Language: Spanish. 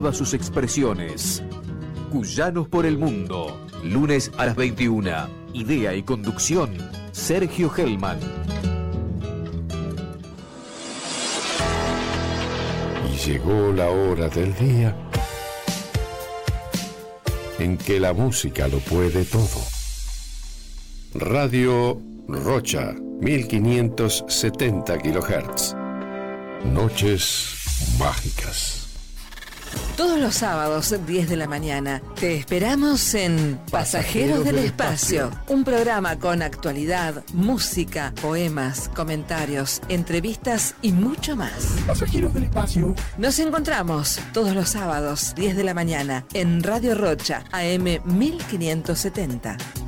todas sus expresiones. Cuyanos por el Mundo, lunes a las 21. Idea y conducción, Sergio Hellman. Y llegó la hora del día en que la música lo puede todo. Radio Rocha, 1570 kHz. Noches mágicas. Todos los sábados, 10 de la mañana, te esperamos en Pasajeros del Espacio, un programa con actualidad, música, poemas, comentarios, entrevistas y mucho más. Pasajeros del Espacio. Nos encontramos todos los sábados, 10 de la mañana, en Radio Rocha, AM 1570.